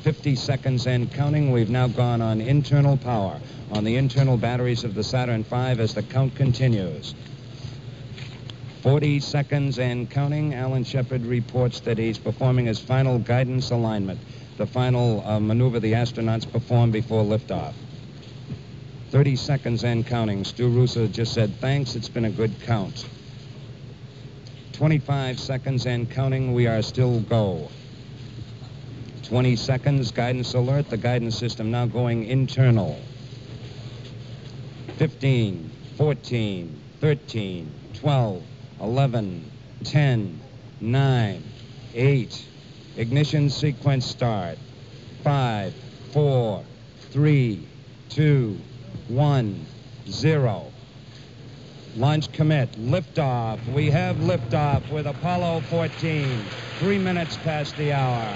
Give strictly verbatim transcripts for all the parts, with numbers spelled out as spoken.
fifty seconds and counting. We've now gone on internal power on the internal batteries of the Saturn five as the count continues. forty seconds and counting. Alan Shepard reports that he's performing his final guidance alignment, the final uh, maneuver the astronauts perform before liftoff. thirty seconds and counting. Stu Russo just said, thanks, it's been a good count. twenty-five seconds and counting. We are still go. twenty seconds, guidance alert. The guidance system now going internal. fifteen, fourteen, thirteen, twelve, eleven, ten, nine, eight. Ignition sequence start. five, four, three, two, one, zero. Launch commit. Liftoff. We have liftoff with Apollo fourteen. Three minutes past the hour.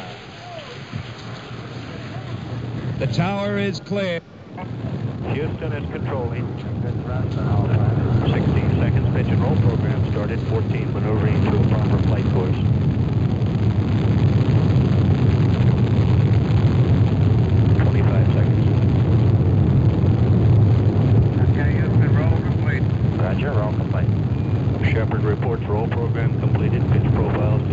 The tower is clear. Houston is controlling. sixteen seconds. Pitch and roll program started. fourteen maneuvering to a proper flight course. twenty-five seconds. Okay, Houston, roll complete. Roger, roll complete. Shepard reports roll program completed. Pitch profiles